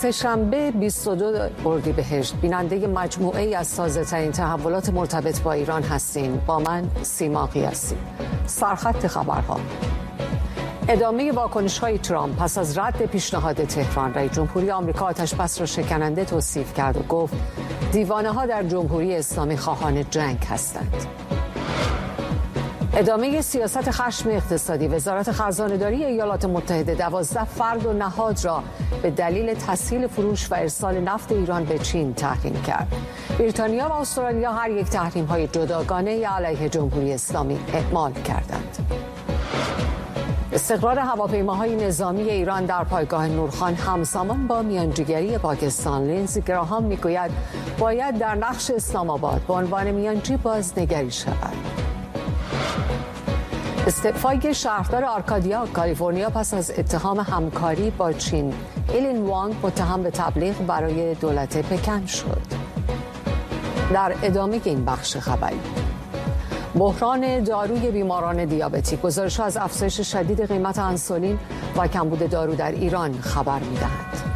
سه‌شنبه 22 اردیبهشت بیننده مجموعه‌ای از تازه‌ترین تحولات مرتبط با ایران هستیم. با من سیما قیاسی. سرخط خبرها: ادامه واکنش‌های ترامپ پس از رد پیشنهاد تهران. رئیس جمهوری آمریکا آتش‌بس را شکننده توصیف کرد و گفت دیوانه‌ها در جمهوری اسلامی خواهان جنگ هستند. ادامه سیاست خشم اقتصادی. وزارت خزانه‌داری ایالات متحده 12 فرد و نهاد را به دلیل تسهیل فروش و ارسال نفت ایران به چین تحریم کرد. بریتانیا و استرالیا هر یک تحریم‌های جداگانه علیه جمهوری اسلامی اعمال کردند. استقرار هواپیماهای نظامی ایران در پایگاه نورخان همزمان با میانجیگری پاکستان. لینزی گراهام میگوید باید در نقش اسلام آباد به عنوان میانجی بازنگری شود. استعفای شهردار آرکادیا کالیفرنیا پس از اتهام همکاری با چین. ایلین وانگ متهم به تبلیغ برای دولت پکن شد. در ادامه این بخش خبری: بحران داروی بیماران دیابتی. گزارش‌ها از افزایش شدید قیمت انسولین و کمبود دارو در ایران خبر می‌دهند.